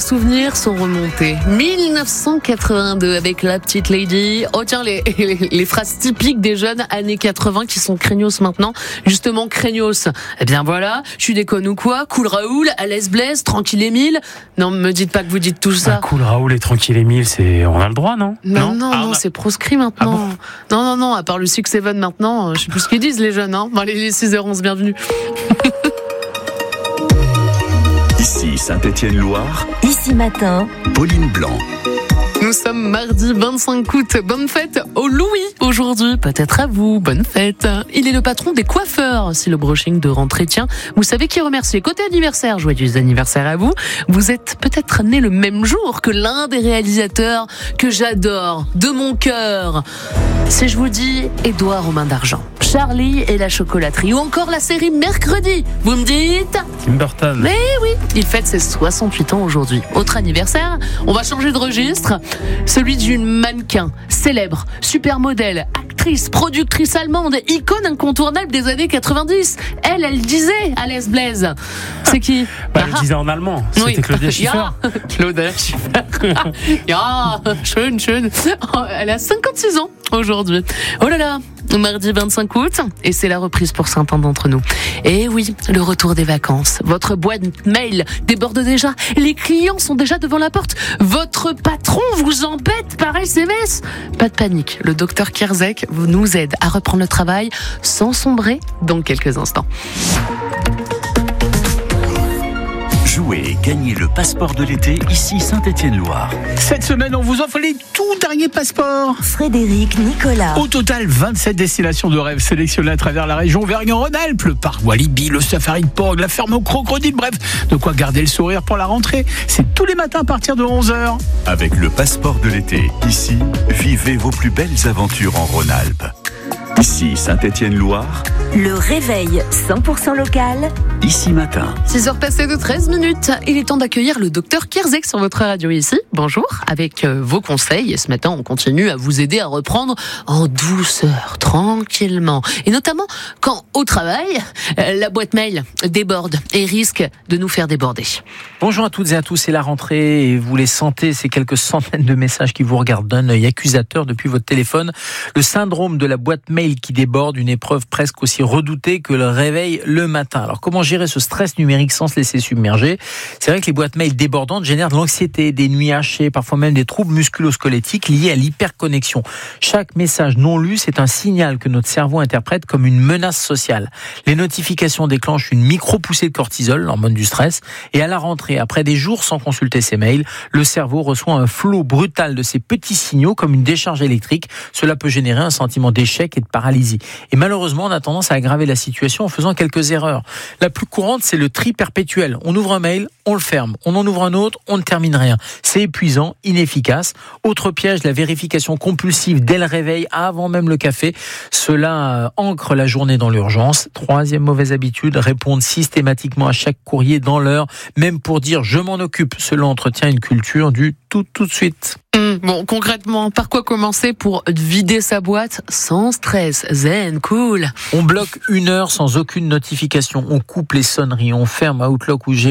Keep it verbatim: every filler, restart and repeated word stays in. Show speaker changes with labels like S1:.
S1: souvenirs sont remontés. dix-neuf cent quatre-vingt-deux avec La Petite Lady. Oh tiens, les, les, les phrases typiques des jeunes années quatre-vingts qui sont craignos maintenant. Justement, craignos. Eh bien voilà, je suis déconne ou quoi? Cool Raoul, à l'aise Blaise, tranquille Émile. Non, me dites pas que vous dites tout ça.
S2: Ah, cool Raoul et tranquille Émile, c'est... on a le droit, non?
S1: Non, non, non,
S2: ah,
S1: non
S2: on a...
S1: c'est proscrit maintenant.
S2: Ah bon?
S1: Non, non, non, à part le Six Seven maintenant, je sais plus ce qu'ils disent les jeunes. Hein. Bon, allez, les six heures onze, bienvenue.
S3: Ici Saint-Étienne-Loire.
S4: Ici Matin.
S3: Pauline Blanc.
S1: Nous sommes mardi vingt-cinq août. Bonne fête au Louis aujourd'hui. Peut-être à vous. Bonne fête. Il est le patron des coiffeurs. Si le brushing de rentrée tient, vous savez qui remercier. Côté anniversaire, joyeux anniversaire à vous. Vous êtes peut-être né le même jour que l'un des réalisateurs que j'adore de mon cœur. Si je vous dis Édouard aux mains d'argent, Charlie et la chocolaterie ou encore la série Mercredi, vous me dites
S2: Tim Burton.
S1: Mais oui, il fête ses soixante-huit ans aujourd'hui. Autre anniversaire, on va changer de registre. Celui d'une mannequin, célèbre, supermodèle, actrice, productrice allemande, icône incontournable des années quatre-vingt-dix. Elle, elle disait à l'aise Blaise. C'est qui?
S2: Bah, elle disait en allemand. C'était
S1: oui.
S2: Claudia Schiffer.
S1: Ja, Claudia Schiffer. Ja, schön, schön. Elle a cinquante-six ans aujourd'hui. Oh là là, mardi vingt-cinq août, et c'est la reprise pour certains d'entre nous. Et oui, le retour des vacances. Votre boîte mail déborde déjà. Les clients sont déjà devant la porte. Votre patron vous embête par S M S. Pas de panique, le docteur Kierzek nous aide à reprendre le travail sans sombrer dans quelques instants.
S3: Jouez et gagnez le passeport de l'été, ici Saint-Étienne-Loire.
S5: Cette semaine, on vous offre les tout derniers passeports.
S4: Frédéric Nicolas.
S5: Au total, vingt-sept destinations de rêve sélectionnées à travers la région Auvergne-Rhône-Alpes. Le parc Walibi, le safari de Porgue, la ferme au crocodile. Bref, de quoi garder le sourire pour la rentrée. C'est tous les matins à partir de onze heures.
S3: Avec le passeport de l'été, ici, vivez vos plus belles aventures en Rhône-Alpes. Ici Saint-Étienne-Loire.
S4: Le réveil cent pour cent local.
S3: Ici Matin.
S1: six heures passées de treize minutes. Il est temps d'accueillir le docteur Kierzek sur votre radio ici. Bonjour, avec vos conseils. Et ce matin, on continue à vous aider à reprendre en douceur, tranquillement. Et notamment quand, au travail, la boîte mail déborde et risque de nous faire déborder.
S6: Bonjour à toutes et à tous, c'est la rentrée et vous les sentez, ces quelques centaines de messages qui vous regardent d'un œil accusateur depuis votre téléphone. Le syndrome de la boîte mail qui déborde, une épreuve presque aussi redoutée que le réveil le matin. Alors comment gérer ce stress numérique sans se laisser submerger? C'est vrai que les boîtes mail débordantes génèrent de l'anxiété, des nuits hachées, parfois même des troubles musculo-squelettiques liés à l'hyperconnexion. Chaque message non lu, c'est un signal que notre cerveau interprète comme une menace sociale. Les notifications déclenchent une micro-poussée de cortisol, l'hormone du stress, et à la rentrée, après des jours sans consulter ses mails, le cerveau reçoit un flot brutal de ces petits signaux comme une décharge électrique. Cela peut générer un sentiment d'échec et de paralysie. Et malheureusement, on a tendance à aggraver la situation en faisant quelques erreurs. La plus courante, c'est le tri perpétuel. On ouvre un mail, on le ferme. On en ouvre un autre, on ne termine rien. C'est épuisant, inefficace. Autre piège, la vérification compulsive dès le réveil, avant même le café. Cela ancre la journée dans l'urgence. Troisième mauvaise habitude, répondre systématiquement à chaque courrier dans l'heure, même pour dire « je m'en occupe ». Cela entretient une culture du tout tout de suite.
S1: Mmh, bon, concrètement, par quoi commencer pour vider sa boîte sans stress? Zen, cool.
S6: On bloque une heure sans aucune notification. On coupe les sonneries. On ferme Outlook ou Gmail.